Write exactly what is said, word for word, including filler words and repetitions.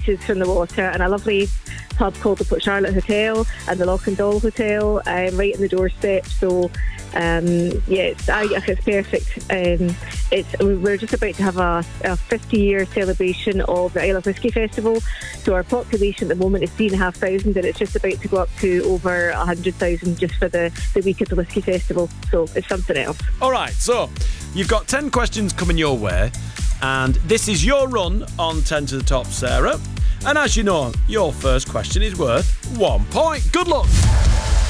inches from the water, and a lovely pub called the Port Charlotte Hotel and the Loch and Dol Hotel, um, right in the doorstep. So um, yeah, it's, I, it's perfect. Um, it's we're just about to have a, a fifty year celebration of the Isle of Whiskey Festival. So our population at the moment is three and a half thousand, and it's just about to go up to over a hundred thousand just for the, the week of the Whiskey Festival. So it's something else. All right, so you've got ten questions coming your way, and this is your run on ten to the top, Sarah. And as you know, your first question is worth one point. Good luck.